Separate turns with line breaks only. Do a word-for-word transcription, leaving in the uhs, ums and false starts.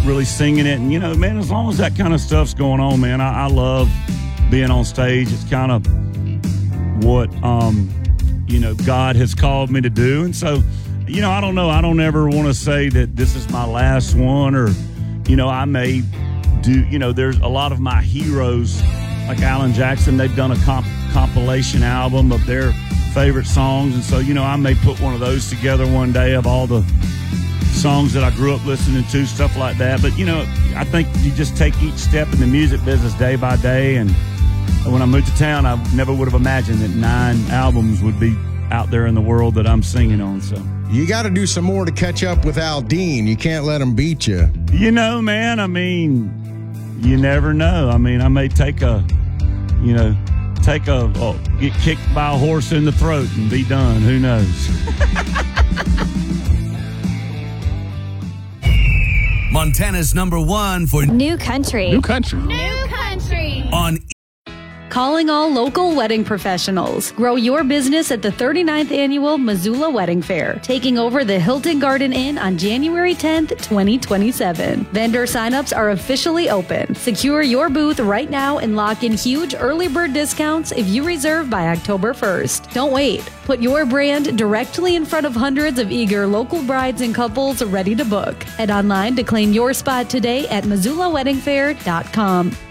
really singing it. And, you know, man, as long as that kind of stuff's going on, man, I, I love being on stage. It's kind of what, um, you know, God has called me to do. And so, you know, I don't know. I don't ever want to say that this is my last one, or, you know, I may do, you know, there's a lot of my heroes like Alan Jackson. They've done a comp- compilation album of their favorite songs. And so, you know, I may put one of those together one day of all the songs that I grew up listening to, stuff like that. But, you know, I think you just take each step in the music business day by day. And when I moved to town, I never would have imagined that nine albums would be out there in the world that I'm singing on. So
you got to do some more to catch up with Al Dean. You can't let him beat you.
You know, man, I mean, you never know. I mean, I may take a, you know, take a, oh, get kicked by a horse in the throat and be done. Who knows?
Montana's number one for
New Country.
New Country.
New Country.
On
Calling all local wedding professionals. Grow your business at the thirty-ninth Annual Missoula Wedding Fair, taking over the Hilton Garden Inn on January tenth, twenty twenty-seven. Vendor signups are officially open. Secure your booth right now and lock in huge early bird discounts if you reserve by October first. Don't wait. Put your brand directly in front of hundreds of eager local brides and couples ready to book. Head online to claim your spot today at missoula wedding fair dot com.